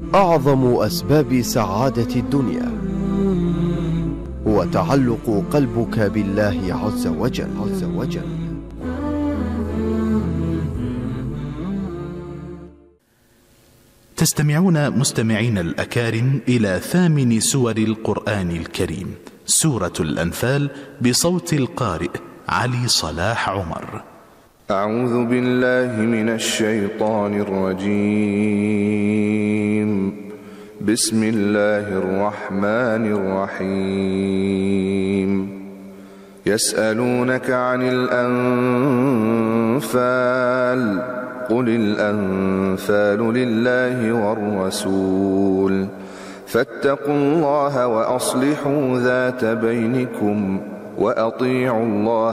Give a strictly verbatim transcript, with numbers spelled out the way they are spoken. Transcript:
أعظم أسباب سعادة الدنيا هو تعلق قلبك بالله عز وجل, عز وجل. تستمعون مستمعين الأكارم إلى ثامن سور القرآن الكريم، سورة الأنفال، بصوت القارئ علي صلاح عمر. أعوذ بالله من الشيطان الرجيم. بسم الله الرحمن الرحيم. يسألونك عن الأنفال، قل الأنفال لله والرسول، فاتقوا الله وأصلحوا ذات بينكم وأطيعوا الله